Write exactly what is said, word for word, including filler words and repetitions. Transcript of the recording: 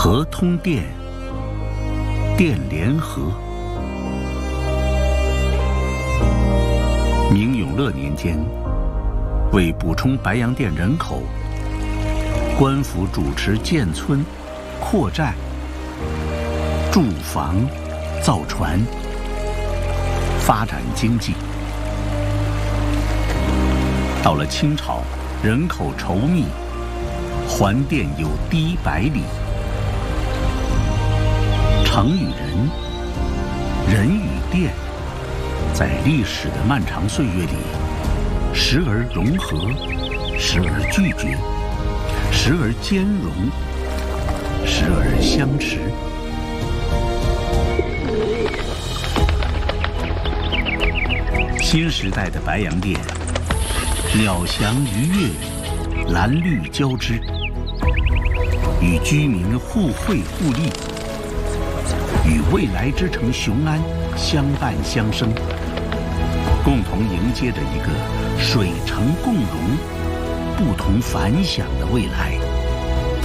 河通电，电连河。明永乐年间，为补充白洋淀人口，官府主持建村、扩寨、筑房、造船，发展经济。到了清朝，人口稠密，环电有堤百里。城与人，人与电，在历史的漫长岁月里，时而融合，时而拒绝，时而兼容，时而相持。新时代的白洋淀，鸟翔鱼跃，蓝绿交织，与居民互惠互利，与未来之城雄安相伴相生，共同迎接着一个水城共荣、不同凡响的未来。